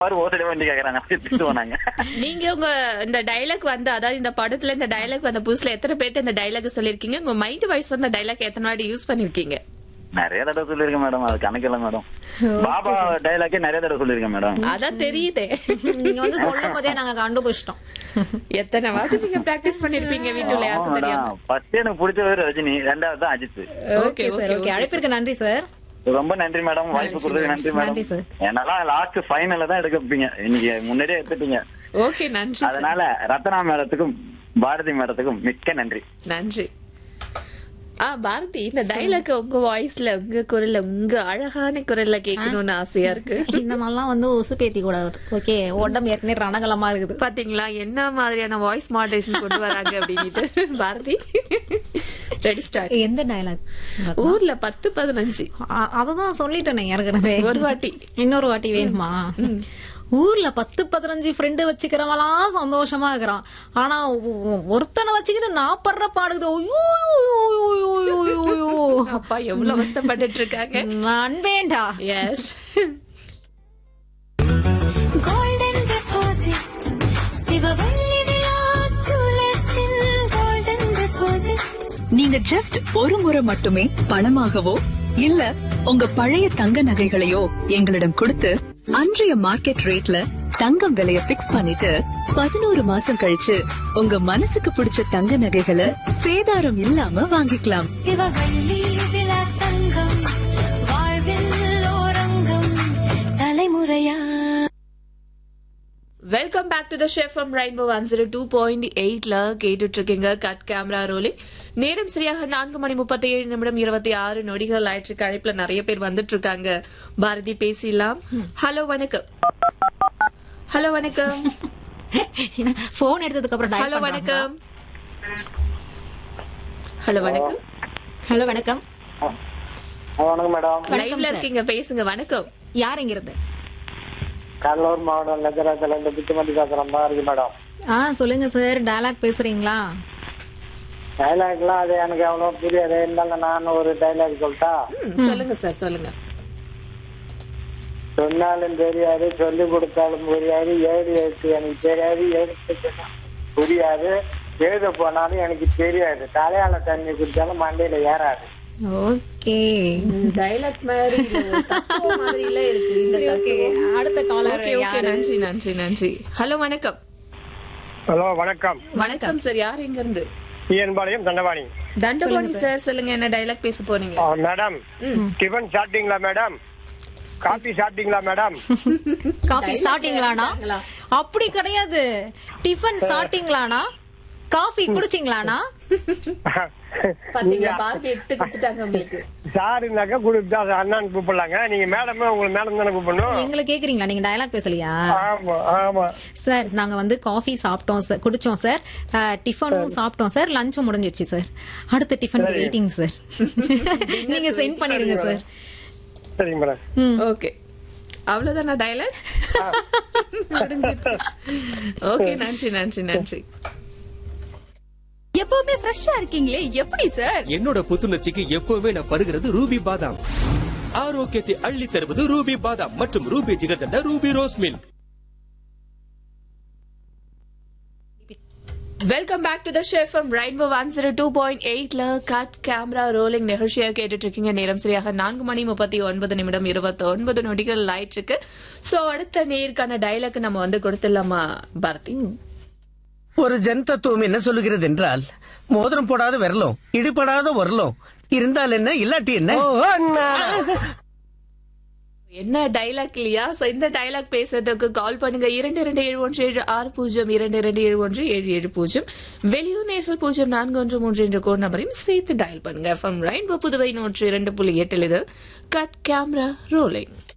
ஓசடி வண்டி கேக்குறாங்க திட்டுவோம் நாங்க. நீங்க உங்க இந்த டைலாக் வந்து அதாவது இந்த படத்துல இந்த டைலாக் வந்த புதுசுல எத்தனை பேர்ட்ட இந்த டைலாக் சொல்லிருக்கீங்க? உங்க மைண்ட் வாய்ஸ் அந்த டைலாக் எத்தனை வாட்டி யூஸ் பண்ணிருக்கீங்க? நிறைய தடவை சொல்லிருக்கேன் மேடம். அது கணக்கில்ல மேடம். பாபா டைலாக்கே நிறைய தடவை சொல்லிருக்கேன் மேடம். அதான் தெரியுதே. நீங்க வந்து சொல்லும் போதே நாங்க கண்டுபிடிச்சிட்டோம். எத்தனை வாட்டி நீங்க பிராக்டிஸ் பண்ணிருப்பீங்க வீட்டுல யாருக்கும் தெரியாம? ஃபர்ஸ்ட் எனக்கு பிடிச்சவர் ரஜினி, ரெண்டாவது தான் அஜித். Okay sir, okay. அழைப்பிற்கு நன்றி சார். ரொம்ப நன்றி மேடம். வாய்ப்பு கொடுத்ததுக்கு நன்றி மேடம். நன்றி சார். என்னெல்லாம் லாஸ்ட் ஃபைனல்ல தான் எடுக்க வைப்பீங்க. இன்னைக்கு முன்னாடியே எடுத்துட்டீங்க. ஓகே, நன்றி. அதனால ரத்னா மேடத்துக்கும் பாரதி மேடத்துக்கும் மிக்க நன்றி. நன்றி. பாரதி, இந்த டைலாக் உங்க வாய்ஸ்ல, உங்க குரல்ல, உங்க அழகான குரல்ல கேட்கணும்னு ஆசையா இருக்கு. இந்த மாதிரிலாம் வந்து உசு பேத்தி கூடாது. ஓகே, உடம்பு ஏற்கனவே ரணகலமா இருக்குது. பாத்தீங்களா என்ன மாதிரியான வாய்ஸ் மாடுலேஷன் கொண்டு வராங்க அப்படின்ட்டு. Bharathi, ready start. எந்த டைலாக்? ஊர்ல 10-15. அததான் சொல்லிட்டேனே ஏற்கனவே. ஒரு வாட்டி, இன்னொரு வாட்டி வேணுமா? ஊர்ல 10-15 ஃப்ரெண்டு வச்சுக்கிறவெல்லாம் சந்தோஷமா இருக்கிறான். ஆனா ஒருத்தனை வச்சுக்கிட்டு நான் படுற பாடுது. அப்பா எவ்வளவு அவஸ்தைப்பட்டு இருக்காங்க. நான் வேண்டா. S. Golden deposit Sivavalli Vilas ஜுவல்லர்ஸின் கோல்டன் டெபாசிட். நீங்க ஜஸ்ட் ஒரு முறை மட்டுமே பணமாகவோ இல்ல உங்க பழைய தங்க நகைகளையோ எங்களிடம் கொடுத்து அன்றைய மார்க்கெட் ரேட்ல தங்கம் விலைய பிக்ஸ் பண்ணிட்டு 11 மாசம் கழிச்சு உங்க மனசுக்கு பிடிச்ச தங்க நகைகளை சேதாரம் இல்லாம வாங்கிக்கலாம். சிவவள்ளி விலாஸ் தங்கம் வாழ்வில் ஓரங்கம் தலைமுறையா. Welcome back to the show from rainbow 102.8ல கேட்டுட்டு இருக்கீங்க கட் கேமரா ரோலிங். நேரம் சரியாக 4:37 ஆயிடுச்சு. அழைப்புல நிறைய பேர் வந்துட்டு இருக்காங்க. பாரதி, பேசிடலாம். ஹலோ வணக்கம். ஹலோ வணக்கம். போன் எடுத்ததுக்கு அப்புறம் ஹலோ வணக்கம். ஹலோ வணக்கம். ஹலோ வணக்கம். வணக்கம் மேடம். லைவ்ல இருக்கீங்க, பேசுங்க. வணக்கம். யார் எங்கிறது? கடலூர் மாவட்டம் கஜராத்துல இருந்து பிச்சுமதி பேசுறேன். இருக்கு மேடம். சொல்லுங்க சார். டயலாக் பேசுறீங்களா? டைலாக்லாம் அது எனக்கு அவ்வளவு புரியாது. இருந்தாலும் நான் ஒரு டைலாக் சொல்லிட்டா? சொல்லுங்க சார், சொல்லுங்க. சொன்னாலும் தெரியாது, சொல்லி கொடுத்தாலும் புரியாது, ஏடு எழுத்து எனக்கு தெரியாது, எழுத்து புரியாது, எழுத போனாலும் எனக்கு தெரியாது, தலையால தண்ணி குடிச்சாலும் மண்டையில ஏறாது. ஓகே, டைலாக் மாதிரி இருக்கு. ஓகே, அடுத்த காலர். நன்றி நன்றி நன்றி. ஹலோ வணக்கம். ஹலோ வணக்கம். வணக்கம் சார். யார் எங்க இருந்து? பாளையம் தண்டவாணி. தண்டவாணி சார், சொல்லுங்க என்ன டைலாக் பேச போறீங்க? மேடம், டிஃபன் சாப்பிட்டீங்களா மேடம்? காபி சாப்பிட்டீங்களா மேடம்? காபி சாப்பிட்டீங்களானா? அப்படி கிடையாது. Tiffin சாப்பிட்டீங்களானா, coffee குடிச்சீங்களானா? பாத்தீங்களா, பாரதி எடுத்து கொடுத்துட்டாங்க உங்களுக்கு. சாருனாக்கா குடுத்தா அண்ணான்னு கூப்பிடலாங்க. நீங்க மேடம், உங்களுக்கு மேடம் தானே கூப்பிடணும். எங்களை கேக்குறீங்களா? நீங்க டயலாக் பேசலையா? ஆமா ஆமா சார். நாங்க வந்து காஃபி சாப்பிட்டோம் சார், குடிச்சோம் சார். டிஃபனும் சாப்பிட்டோம் சார். லஞ்சும் முடிஞ்சிருச்சு சார். அடுத்த டிஃபனுக்கு வெயிட்டிங் சார். நீங்க சென்ட் பண்ணிடுங்க சார். சரிங்க மேடம். ஓகே, அவ்வளவுதானா டயலாக்? ஓகே, நன்றி நன்றி நன்றி. எப்பவுமே ஃப்ரெஷ்ஷா இருக்கீங்களே, எப்படி சார்? என்னோட புத்துணர்ச்சிக்கு எப்பவுமே நான் பருகிறது ரூபி பாதாம். ஆரோக்கியத்தை அள்ளி தருவது ரூபி பாதாம் மற்றும் Ruby jigarthanda Ruby rose milk. Welcome back to the show from rainbow 102.8ல cut camera rolling நிகழ்ச்சியாக கேட்டுட்டு இருக்கீங்க. நேரம் சரியாக 4:39 ஆயிடுச்சு. சோ அடுத்த நேருக்கான டைலாக் நம்ம வந்து கொடுத்துடலாமா பாரதி? ஒரு ஜன் தத்துவம் என்ன சொல்லுகிறது என்றால், மோதிரம் போடாத விரலும் இடிபடாத உரலும் இருந்தால் என்ன, இல்லாட்டி என்ன. என்ன டைலாக் இல்லையா? சோ இந்த டைலாக் பேசுறதுக்கு கால் பண்ணுங்க 227176 22717770. வெளியூர் நேர்கள் 0413 என்ற கோட் நம்பரையும் சேர்த்து டயல் பண்ணுங்க. ஃப்ரம் ரெயின்போ புதுவை 102.8 இது கட் கேமரா ரோலிங்.